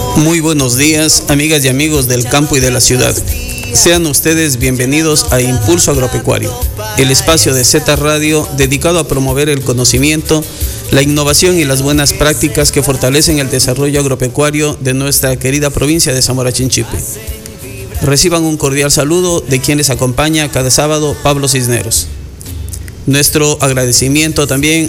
Muy buenos días, amigas y amigos del campo y de la ciudad. Sean ustedes bienvenidos a Impulso Agropecuario, el espacio de Z Radio dedicado a promover el conocimiento, la innovación y las buenas prácticas que fortalecen el desarrollo agropecuario de nuestra querida provincia de Zamora Chinchipe. Reciban un cordial saludo de quien les acompaña cada sábado, Pablo Cisneros. Nuestro agradecimiento también